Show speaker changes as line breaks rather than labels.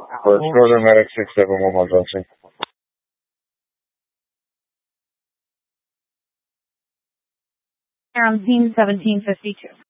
First Northern Medic 6711 Junction.
Around scene 1752.